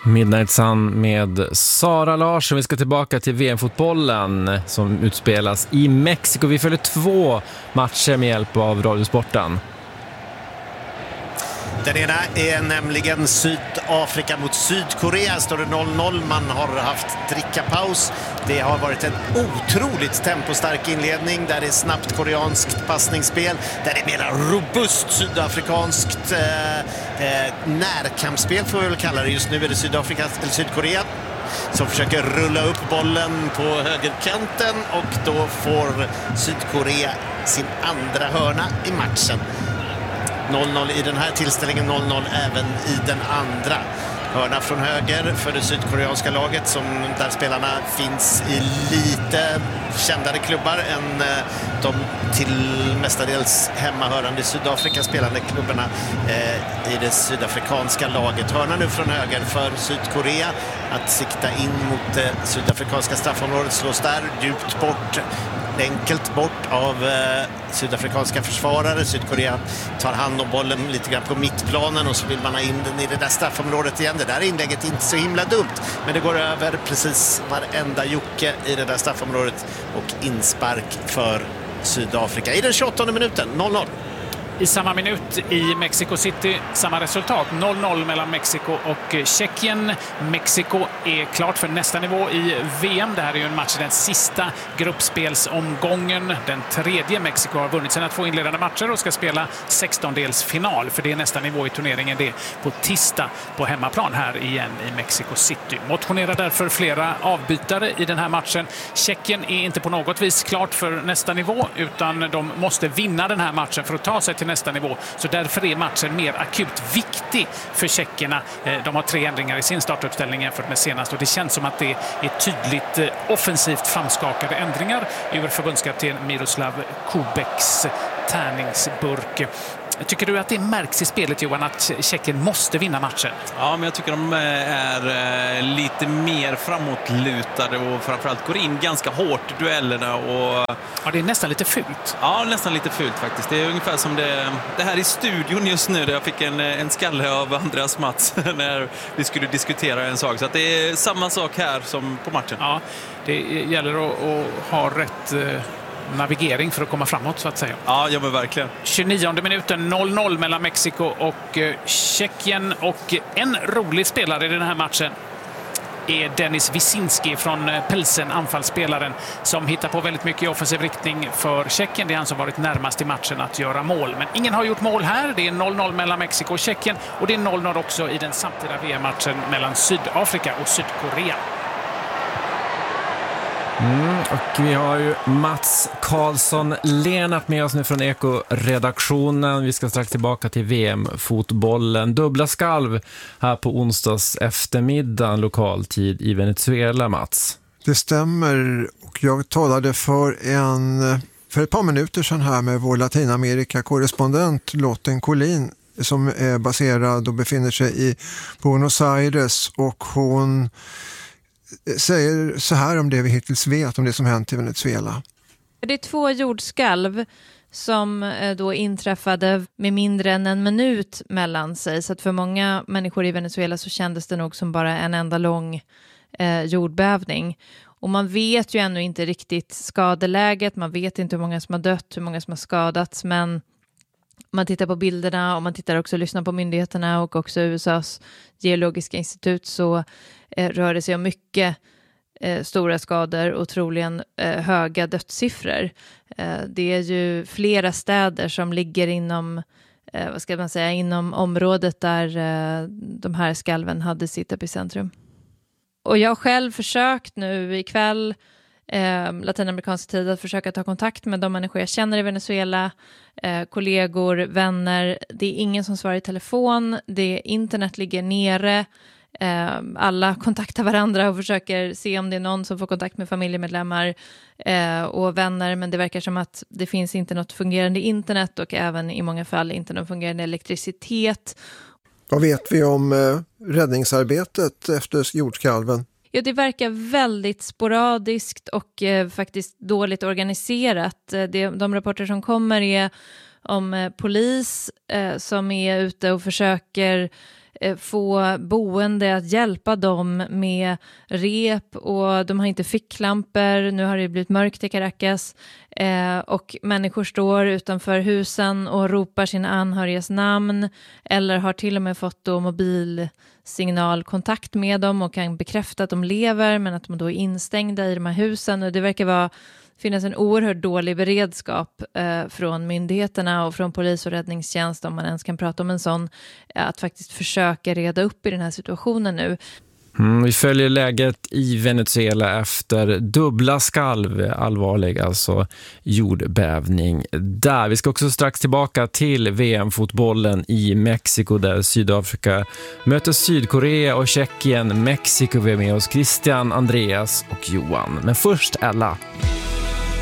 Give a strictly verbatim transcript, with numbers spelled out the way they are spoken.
Midnight Sun med Sara Larsson. Vi ska tillbaka till V M-fotbollen som utspelas i Mexiko. Vi följer två matcher med hjälp av Radiosporten. Den ena är nämligen Sydafrika mot Sydkorea. Står det noll noll. Man har haft drickapaus. Det har varit en otroligt tempostark inledning där det är snabbt koreanskt passningsspel. Där det är mer robust sydafrikanskt eh, eh, närkampsspel får vi väl kalla det. Just nu är det Sydafrika eller Sydkorea som försöker rulla upp bollen på högerkanten och då får Sydkorea sin andra hörna i matchen. noll noll i den här tillställningen, noll noll även i den andra. Hörna från höger för det sydkoreanska laget som där spelarna finns i lite kändare klubbar än de till mestadels hemmahörande Sydafrika spelande klubbarna eh, i det sydafrikanska laget. Hörna nu från höger för Sydkorea att sikta in mot det sydafrikanska straffområdet, slås där djupt bort. Enkelt bort av eh, sydafrikanska försvarare. Sydkorea tar hand om bollen lite grann på mittplanen och så vill man ha in den i det där straffområdet igen. Det där inlägget är inte så himla dumt, men det går över precis varenda jocke i det där straffområdet och inspark för Sydafrika i den tjugoåttonde minuten, noll noll. I samma minut i Mexico City, samma resultat, noll noll mellan Mexiko och Tjeckien. Mexiko är klart för nästa nivå i V M. Det här är ju en match i den sista gruppspelsomgången. Den tredje. Mexiko har vunnit sina två inledande matcher och ska spela sextondelsfinal, för det är nästa nivå i turneringen. Det är på tisdag på hemmaplan här igen i Mexico City. Motionerar därför flera avbytare i den här matchen. Tjeckien är inte på något vis klart för nästa nivå, utan de måste vinna den här matchen för att ta sig till nästa nivå. Så därför är matchen mer akut viktig för tjeckerna. De har tre ändringar i sin startuppställning jämfört med senast och det känns som att det är tydligt offensivt framskakade ändringar ur förbundskapten Miroslav Kubeks tärningsburk. Tycker du att det märks i spelet, Johan, att Tjeckien måste vinna matchen? Ja, men jag tycker de är lite mer framåtlutade och framförallt går in ganska hårt i duellerna. Och... Ja, det är nästan lite fult. Ja, nästan lite fult faktiskt. Det är ungefär som det, det här i studion just nu där jag fick en, en skalle av Andreas Mats när vi skulle diskutera en sak. Så att det är samma sak här som på matchen. Ja, det gäller att, att ha rätt... navigering för att komma framåt så att säga. Ja, ja men verkligen. tjugonionde minuten, noll noll mellan Mexiko och Tjeckien, och en rolig spelare i den här matchen är Denis Wisinski från Pilsen, anfallsspelaren som hittar på väldigt mycket i offensiv riktning för Tjeckien. Det är han som varit närmast i matchen att göra mål. Men ingen har gjort mål här. Det är noll noll mellan Mexiko och Tjeckien och det är noll noll också i den samtida V M-matchen mellan Sydafrika och Sydkorea. Mm, och vi har ju Mats Karlsson Lenart med oss nu från Eko-redaktionen. Vi ska strax tillbaka till V M-fotbollen. Dubbla skalv här på onsdags eftermiddag lokal tid i Venezuela, Mats. Det stämmer, och jag talade för en för ett par minuter sedan här med vår Latinamerika-korrespondent Lotten Collin som är baserad och befinner sig i Buenos Aires, och hon säger så här om det vi hittills vet om det som hänt i Venezuela. Det är två jordskalv som då inträffade med mindre än en minut mellan sig. Så att för många människor i Venezuela så kändes det nog som bara en enda lång eh, jordbävning. Och man vet ju ännu inte riktigt skadeläget. Man vet inte hur många som har dött, hur många som har skadats. Men man tittar på bilderna och man tittar också och lyssnar på myndigheterna och också U S A:s geologiska institut, så eh, rör det sig om mycket eh, stora skador och troligen eh, höga dödssiffror. Eh, det är ju flera städer som ligger inom, eh, vad ska man säga, inom området där eh, de här skalven hade sitt epicentrum. Och jag har själv försökt nu ikväll Eh, latinamerikansk tid att försöka ta kontakt med de människor jag känner i Venezuela, eh, kollegor, vänner. Det är ingen som svarar i telefon, det internet ligger nere, eh, alla kontaktar varandra och försöker se om det är någon som får kontakt med familjemedlemmar eh, och vänner, men det verkar som att det finns inte något fungerande internet och även i många fall inte någon fungerande elektricitet. Vad vet vi om eh, räddningsarbetet efter jordskalven? Ja, det verkar väldigt sporadiskt och eh, faktiskt dåligt organiserat. Det, de rapporter som kommer är om eh, polis eh, som är ute och försöker få boende att hjälpa dem med rep, och de har inte ficklampor. Nu har det blivit mörkt i Caracas eh, och människor står utanför husen och ropar sina anhörigas namn, eller har till och med fått då mobilsignalkontakt med dem och kan bekräfta att de lever, men att de då är instängda i de här husen. Och det verkar vara finnas en oerhört dålig beredskap eh, från myndigheterna och från polis och räddningstjänst, om man ens kan prata om en sån, att faktiskt försöka reda upp i den här situationen nu. Mm, vi följer läget i Venezuela efter dubbla skalv, allvarlig alltså jordbävning där. Vi ska också strax tillbaka till V M-fotbollen i Mexiko, där Sydafrika möter Sydkorea och Tjeckien. Mexiko, vi är med oss Christian, Andreas och Johan. Men först Ella.